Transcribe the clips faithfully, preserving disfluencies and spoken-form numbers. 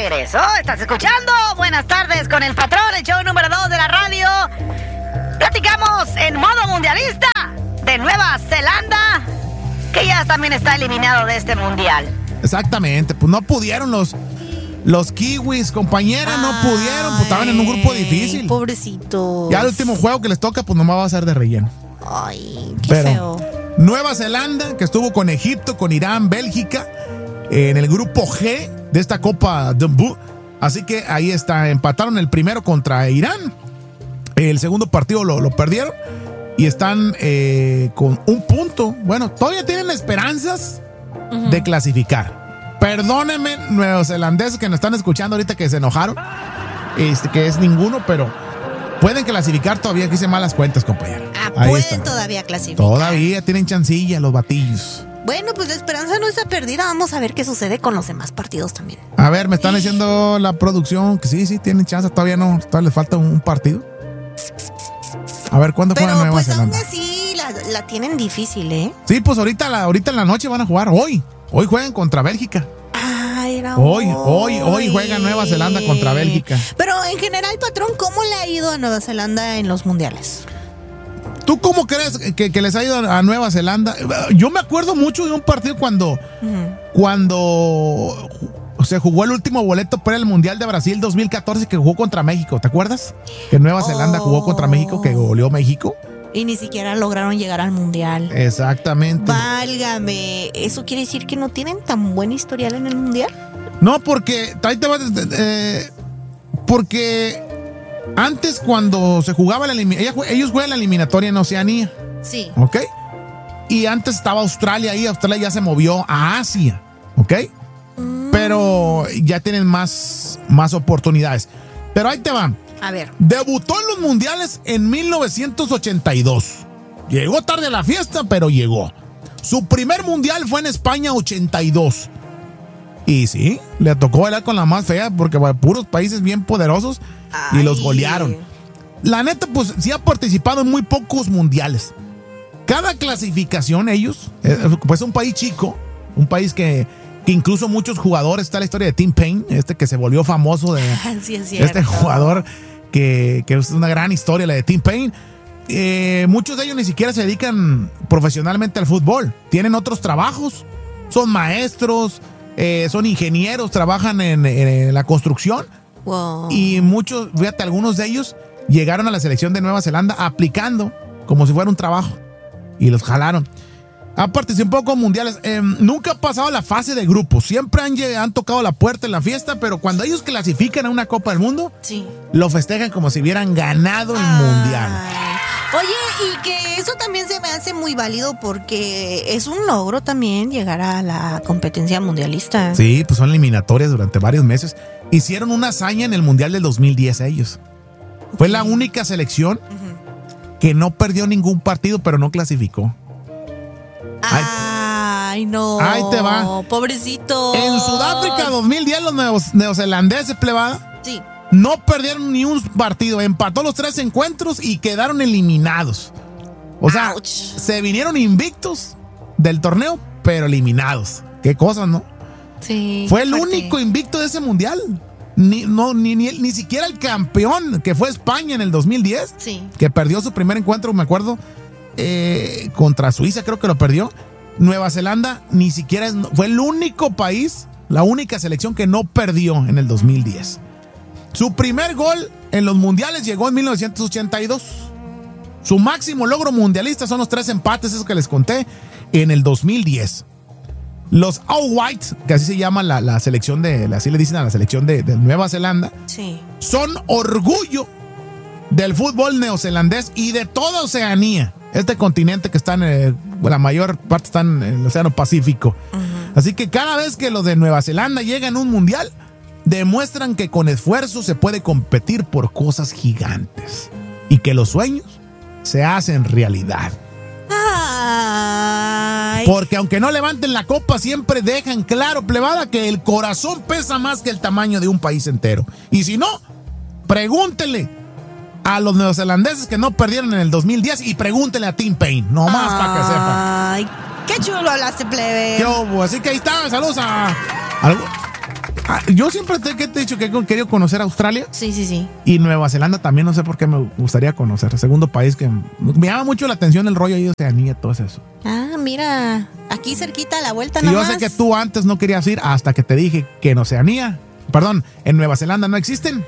regreso. ¿Estás escuchando? Buenas tardes con el patrón, el show número dos de la radio. Platicamos en modo mundialista de Nueva Zelanda, que ya también está eliminado de este mundial. Exactamente, pues no pudieron los... Los kiwis, compañeras, no pudieron, pues estaban en un grupo difícil. Pobrecitos. Ya el último juego que les toca, pues nomás va a ser de relleno. Ay, qué Pero feo. Nueva Zelanda, que estuvo con Egipto, con Irán, Bélgica, en el grupo G de esta Copa Dumbu. Así que ahí está, empataron el primero contra Irán. El segundo partido lo, lo perdieron y están eh, con un punto. Bueno, todavía tienen esperanzas uh-huh. de clasificar. Perdónenme, neozelandeses que nos están escuchando ahorita que se enojaron, este, que es ninguno, pero pueden clasificar todavía, que hice malas cuentas, compañero. Ah, Ahí pueden está. Todavía clasificar. Todavía tienen chancilla los batillos. Bueno, pues la esperanza no está perdida. Vamos a ver qué sucede con los demás partidos también. A ver, me están diciendo la producción que sí, sí, tienen chance, todavía no, todavía les falta un partido. A ver, ¿cuándo juega Nueva pues Zelanda? Pero pues aún así la, la tienen difícil, ¿eh? Sí, pues ahorita, la, ahorita en la noche van a jugar, hoy. Hoy juegan contra Bélgica. Ah, era hoy, hoy, hoy juega Nueva Zelanda contra Bélgica. Pero en general, patrón, ¿cómo le ha ido a Nueva Zelanda en los mundiales? ¿Tú cómo crees que, que les ha ido a Nueva Zelanda? Yo me acuerdo mucho de un partido cuando, uh-huh. cuando se jugó el último boleto para el Mundial de Brasil dos mil catorce, que jugó contra México. ¿Te acuerdas? Que Nueva oh. Zelanda jugó contra México, que goleó México. Y ni siquiera lograron llegar al mundial. Exactamente. Válgame. ¿Eso quiere decir que no tienen tan buen historial en el mundial? No, porque ahí te va, eh, porque antes cuando se jugaba la eliminatoria, ellos juegan la eliminatoria en Oceanía. Sí. ¿Ok? Y antes estaba Australia ahí, Australia ya se movió a Asia. ¿Ok? Mm. Pero ya tienen más, más oportunidades. Pero ahí te va. A ver. Debutó en los mundiales en mil novecientos ochenta y dos. Llegó tarde a la fiesta, pero llegó. Su primer mundial fue en España ochenta y dos. Y sí, le tocó bailar con la más fea porque bueno, puros países bien poderosos. Ay. Y los golearon. La neta, pues sí ha participado en muy pocos mundiales. Cada clasificación ellos, pues es un país chico, un país que... que incluso muchos jugadores, está la historia de Tim Payne, este que se volvió famoso de sí, es este jugador que, que es una gran historia, la de Tim Payne. Eh, muchos de ellos ni siquiera se dedican profesionalmente al fútbol, tienen otros trabajos, son maestros, eh, son ingenieros, trabajan en, en la construcción. Wow. Y muchos, fíjate, algunos de ellos llegaron a la selección de Nueva Zelanda aplicando como si fuera un trabajo y los jalaron. Ha participado con mundiales. Eh, nunca ha pasado la fase de grupos. Siempre han, han tocado la puerta en la fiesta, pero cuando ellos clasifican a una Copa del Mundo, sí. lo festejan como si hubieran ganado el Ay. mundial. Oye, y que eso también se me hace muy válido porque es un logro también llegar a la competencia mundialista. Sí, pues son eliminatorias durante varios meses. Hicieron una hazaña en el Mundial del dos mil diez ellos. Fue la única selección uh-huh. que no perdió ningún partido, pero no clasificó. Ay, Ay, no. Ahí te va. Pobrecito. En Sudáfrica dos mil diez los neos, neozelandeses, plebada, sí. no perdieron ni un partido. Empató los tres encuentros y quedaron eliminados. O sea, Ouch. se vinieron invictos del torneo, pero eliminados. Qué cosas, ¿no? Sí. Fue el fuerte. único invicto de ese mundial. Ni, no, ni, ni, ni siquiera el campeón, que fue España en el dos mil diez, sí. que perdió su primer encuentro, me acuerdo. Eh, contra Suiza creo que lo perdió. Nueva Zelanda ni siquiera es, fue el único país, la única selección que no perdió en el dos mil diez. Su primer gol en los mundiales llegó en mil novecientos ochenta y dos. Su máximo logro mundialista son los tres empates, esos que les conté, en el dos mil diez. Los All Whites, que así se llama la, la selección de, así le dicen a la selección de, de Nueva Zelanda, sí. son orgullo del fútbol neozelandés y de toda Oceanía. Este continente que está en el, la mayor parte está en el Océano Pacífico. Uh-huh. Así que cada vez que los de Nueva Zelanda llegan a un mundial, demuestran que con esfuerzo se puede competir por cosas gigantes y que los sueños se hacen realidad. Ay. Porque aunque no levanten la copa, siempre dejan claro, plebada, que el corazón pesa más que el tamaño de un país entero. Y si no, pregúntenle a los neozelandeses que no perdieron en el dos mil diez y pregúntenle a Tim Payne, nomás para que sepan. Ay, qué chulo hablaste, plebe. ¿Qué hubo? Así que ahí está, saludos a, a, Yo siempre te, que te he dicho que he querido conocer Australia. Sí, sí, sí. Y Nueva Zelanda también, no sé por qué me gustaría conocer. Segundo país que me llama mucho la atención el rollo ahí de Oceanía, todo eso. Ah, mira, aquí cerquita a la vuelta Y nomás. yo sé que tú antes no querías ir hasta que te dije que en Oceanía, perdón, en Nueva Zelanda no existen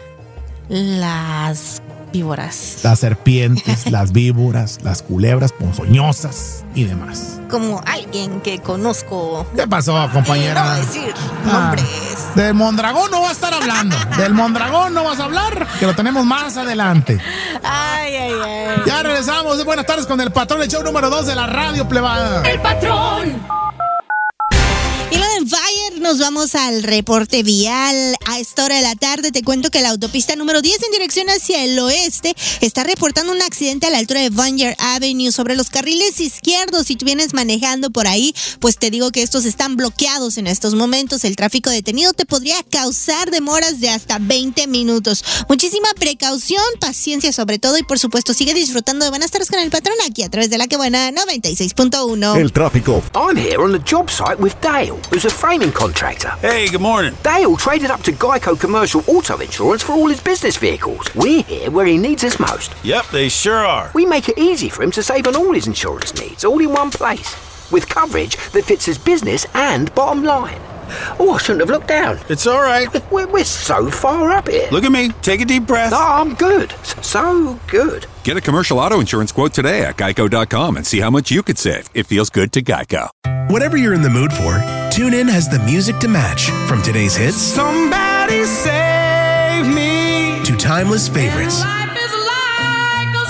Las víboras. las serpientes, las víboras, las culebras ponzoñosas y demás. Como alguien que conozco. ¿Qué pasó, compañera? Eh, no voy a decir Ah, nombres. del Mondragón no va a estar hablando. Del Mondragón no vas a hablar, que lo tenemos más adelante. Ay, ay, ay. Ya regresamos. Buenas tardes con el patrón, el show número dos de la radio plebada. El patrón. Y lo de Fire, nos vamos al reporte vial. A esta hora de la tarde te cuento que la autopista número diez en dirección hacia el oeste está reportando un accidente a la altura de Vineyard Avenue sobre los carriles izquierdos. Si tú vienes manejando por ahí, pues te digo que estos están bloqueados en estos momentos. El tráfico detenido te podría causar demoras de hasta veinte minutos. Muchísima precaución, paciencia sobre todo y por supuesto sigue disfrutando de Buenas tardes con el patrón aquí a través de La Que Buena noventa y seis punto uno. El tráfico. I'm here on the job site with Dale, who's a framing contractor. Hey, good morning. Dale traded up to Geico Commercial Auto Insurance for all his business vehicles. We're here where he needs us most. Yep, they sure are. We make it easy for him to save on all his insurance needs, all in one place, with coverage that fits his business and bottom line. Oh, I shouldn't have looked down. It's all right. We're, we're so far up here. Look at me. Take a deep breath. No, I'm good. So good. Get a commercial auto insurance quote today at geico dot com and see how much you could save. It feels good to Geico. Whatever you're in the mood for, TuneIn has the music to match. From today's hits, Somebody save me. to timeless favorites, Life is like a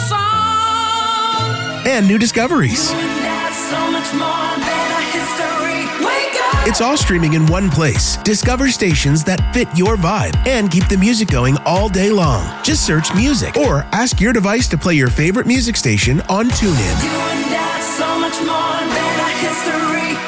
song. and new discoveries. That's so much more than a history. Wake up. It's all streaming in one place. Discover stations that fit your vibe and keep the music going all day long. Just search music or ask your device to play your favorite music station on TuneIn. You and I, so much more than a history.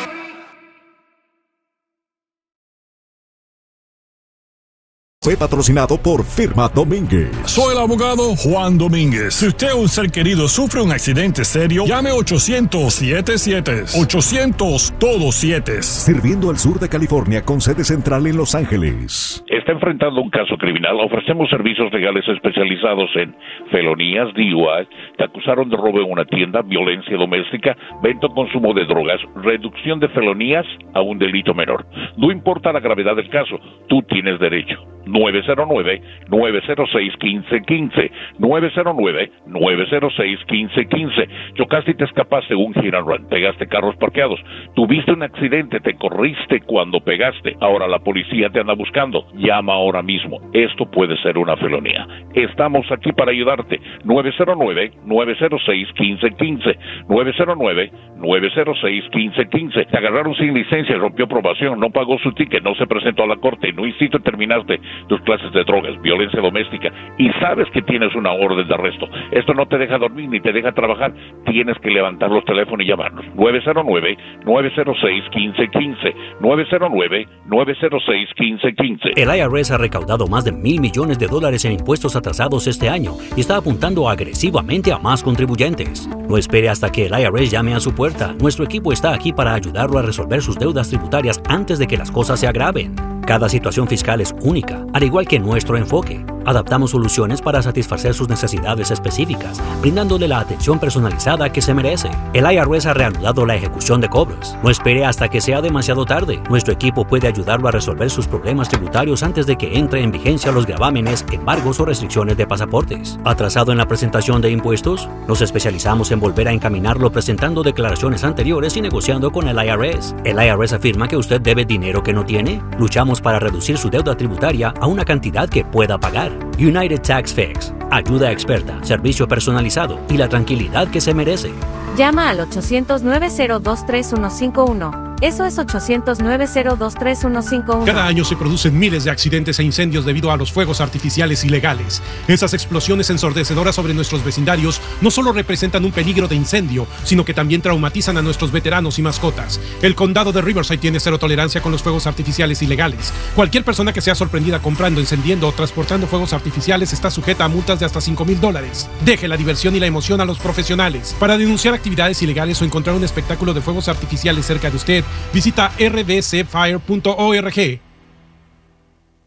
Fue patrocinado por Firma Domínguez. Soy el abogado Juan Domínguez. Si usted o un ser querido sufre un accidente serio, llame ochocientos siete siete. ochocientos todos siete. Sirviendo al sur de California con sede central en Los Ángeles. Está enfrentando un caso criminal. Ofrecemos servicios legales especializados en felonías, D U I, te acusaron de robo en una tienda, violencia doméstica, venta o consumo de drogas, reducción de felonías a un delito menor. No importa la gravedad del caso, tú tienes derecho. nueve cero nueve, nueve cero seis, uno cinco uno cinco, nueve cero nueve, nueve cero seis, uno cinco uno cinco. Chocaste y te escapaste un hit and run, pegaste carros parqueados, tuviste un accidente, te corriste cuando pegaste, ahora la policía te anda buscando. Llama ahora mismo, esto puede ser una felonía. Estamos aquí para ayudarte. nueve cero nueve, nueve cero seis, uno cinco uno cinco, nueve cero nueve, nueve cero seis, uno cinco uno cinco. Te agarraron sin licencia, rompió probación, no pagó su ticket, no se presentó a la corte, no hiciste, terminaste tus clases de drogas, violencia doméstica y sabes que tienes una orden de arresto. Esto no te deja dormir ni te deja trabajar. Tienes que levantar los teléfonos y llamarnos. nueve cero nueve, nueve cero seis, uno cinco uno cinco, nueve cero nueve, nueve cero seis, uno cinco uno cinco. El I R S ha recaudado más de mil millones de dólares en impuestos atrasados este año y está apuntando agresivamente a más contribuyentes. No espere hasta que el I R S llame a su puerta. Nuestro equipo está aquí para ayudarlo a resolver sus deudas tributarias antes de que las cosas se agraven. Cada situación fiscal es única, al igual que nuestro enfoque. Adaptamos soluciones para satisfacer sus necesidades específicas, brindándole la atención personalizada que se merece. El I R S ha reanudado la ejecución de cobros. No espere hasta que sea demasiado tarde. Nuestro equipo puede ayudarlo a resolver sus problemas tributarios antes de que entre en vigencia los gravámenes, embargos o restricciones de pasaportes. ¿Atrasado en la presentación de impuestos? Nos especializamos en volver a encaminarlo presentando declaraciones anteriores y negociando con el I R S. ¿El I R S afirma que usted debe dinero que no tiene? Luchamos para reducir su deuda tributaria a una cantidad que pueda pagar. United Tax Fix. Ayuda experta, servicio personalizado y la tranquilidad que se merece. Llama al ochocientos, nueve cero dos, tres uno cinco uno. Eso es ochocientos, nueve cero dos, tres uno cinco uno. Cada año se producen miles de accidentes e incendios debido a los fuegos artificiales ilegales. Esas explosiones ensordecedoras sobre nuestros vecindarios no solo representan un peligro de incendio, sino que también traumatizan a nuestros veteranos y mascotas. El condado de Riverside tiene cero tolerancia con los fuegos artificiales ilegales. Cualquier persona que sea sorprendida comprando, encendiendo o transportando fuegos artificiales está sujeta a multas de hasta cinco mil dólares. Deje la diversión y la emoción a los profesionales. Para denunciar actividades ilegales o encontrar un espectáculo de fuegos artificiales cerca de usted, visita r d c fire punto org.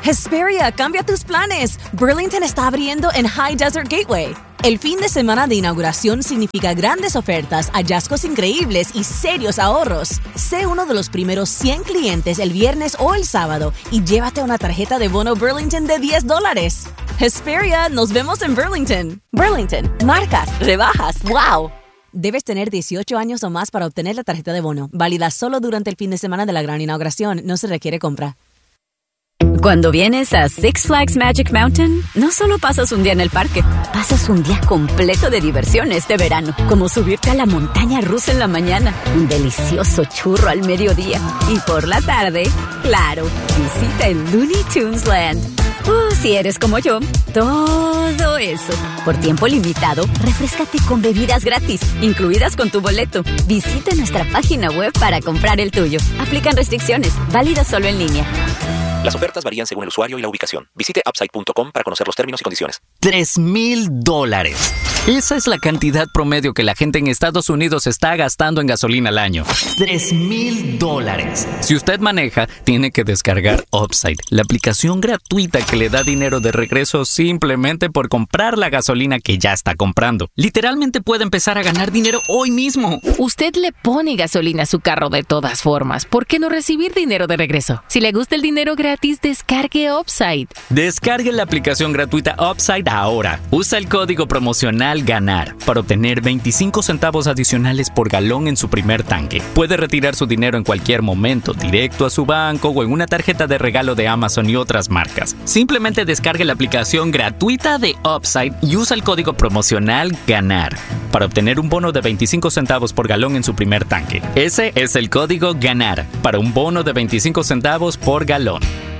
Hesperia, cambia tus planes. Burlington está abriendo en High Desert Gateway. El fin de semana de inauguración significa grandes ofertas, hallazgos increíbles y serios ahorros. Sé uno de los primeros cien clientes el viernes o el sábado y llévate una tarjeta de bono Burlington de diez dólares. Hesperia, nos vemos en Burlington. Burlington, marcas, rebajas, wow. Debes tener dieciocho años o más para obtener la tarjeta de bono. Válida solo durante el fin de semana de la gran inauguración. No se requiere compra. Cuando vienes a Six Flags Magic Mountain, no solo pasas un día en el parque, pasas un día completo de diversión este verano, como subirte a la montaña rusa en la mañana, un delicioso churro al mediodía y por la tarde, claro, visita el Looney Tunes Land. Uh, si eres como yo, todo eso. Por tiempo limitado, refréscate con bebidas gratis, incluidas con tu boleto. Visita nuestra página web para comprar el tuyo. Aplican restricciones, válidas solo en línea. Las ofertas varían según el usuario y la ubicación. Visite upside punto com para conocer los términos y condiciones. Tres mil dólares. Esa es la cantidad promedio que la gente en Estados Unidos está gastando en gasolina al año. Tres mil dólares. Si usted maneja, tiene que descargar Upside, la aplicación gratuita que le da dinero de regreso simplemente por comprar la gasolina que ya está comprando. Literalmente puede empezar a ganar dinero hoy mismo. Usted le pone gasolina a su carro de todas formas. ¿Por qué no recibir dinero de regreso? Si le gusta el dinero gratis, descargue Upside. Descargue la aplicación gratuita Upside ahora. Usa el código promocional GANAR para obtener veinticinco centavos adicionales por galón en su primer tanque. Puede retirar su dinero en cualquier momento, directo a su banco o en una tarjeta de regalo de Amazon y otras marcas. Simplemente descargue la aplicación gratuita de Upside y usa el código promocional GANAR para obtener un bono de veinticinco centavos por galón en su primer tanque. Ese es el código GANAR para un bono de veinticinco centavos por galón.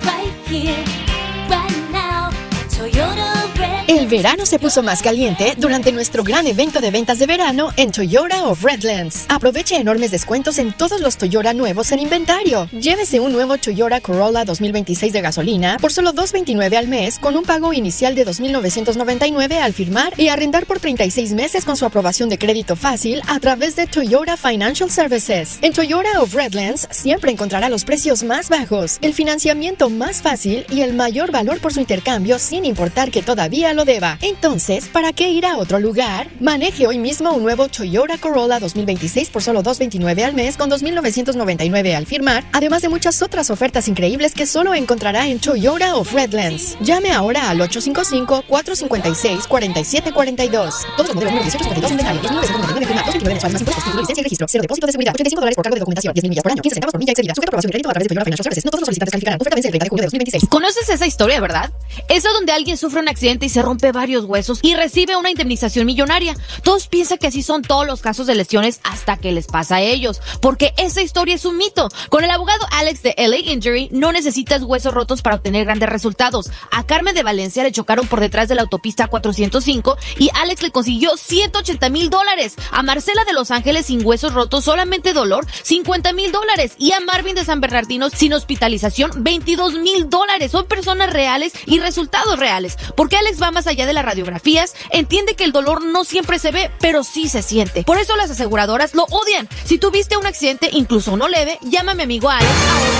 El verano se puso más caliente durante nuestro gran evento de ventas de verano en Toyota of Redlands. Aproveche enormes descuentos en todos los Toyota nuevos en inventario. Llévese un nuevo Toyota Corolla dos mil veintiséis de gasolina por solo dos veintinueve al mes con un pago inicial de dos mil novecientos noventa y nueve al firmar y arrendar por treinta y seis meses con su aprobación de crédito fácil a través de Toyota Financial Services. En Toyota of Redlands siempre encontrará los precios más bajos, el financiamiento más fácil y el mayor valor por su intercambio sin importar que todavía lo deba. Entonces, ¿para qué ir a otro lugar? Maneje hoy mismo un nuevo Toyota Corolla dos mil veintiséis por solo dos veintinueve al mes con dos mil novecientos noventa y nueve al firmar, además de muchas otras ofertas increíbles que solo encontrará en Toyota of Redlands. Llame ahora al ocho cinco cinco, cuatro cinco seis, cuatro siete cuatro dos. Todos los modelos dieciocho cincuenta y dos inventario, dos mil novecientos noventa y nueve firma, dos veintinueve mensuales más impuestos, título, licencia y registro, cero depósito de seguridad, ochenta y cinco dólares por cargo de documentación, diez mil millas por año, quince centavos por milla excedida, sujeta a aprobación y crédito a través de Toyota Financial Services. No todos los solicitantes calificarán. Oferta vence el treinta de julio de dos mil veintiséis. ¿Conoces esa historia, verdad? Esa donde alguien sufre un accidente y se rompe varios huesos y recibe una indemnización millonaria. Todos piensan que así son todos los casos de lesiones hasta que les pasa a ellos, porque esa historia es un mito. Con el abogado Alex de L A Injury no necesitas huesos rotos para obtener grandes resultados. A Carmen de Valencia le chocaron por detrás de la autopista cuatrocientos cinco y Alex le consiguió ciento ochenta mil dólares. A Marcela de Los Ángeles sin huesos rotos, solamente dolor, cincuenta mil dólares. Y a Marvin de San Bernardino sin hospitalización, veintidós mil dólares. Son personas reales y resultados reales, porque Alex va más allá de las radiografías, entiende que el dolor no siempre se ve, pero sí se siente. Por eso las aseguradoras lo odian. Si tuviste un accidente, incluso uno leve, llama a mi amigo Alex ahora.